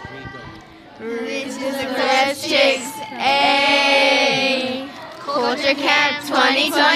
This is the Crest Chicks. A Culture Camp 2020.